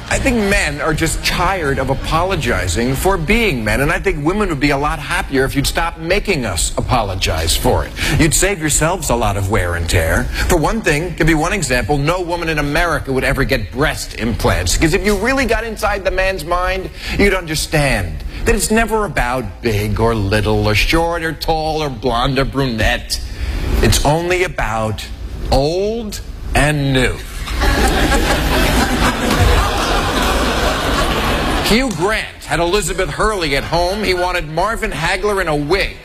I think men are just tired of apologizing for being men, and I think women would be a lot happier if you'd stop making us apologize for it. You'd save yourselves a lot of wear and tear. For one thing, give you one example, no woman in America would ever get breast implants, because if you really got inside the man's mind, you'd understand that it's never about big or little or short or tall or blonde or brunette. It's only about old and new. Hugh Grant had Elizabeth Hurley at home. He wanted Marvin Hagler in a wig.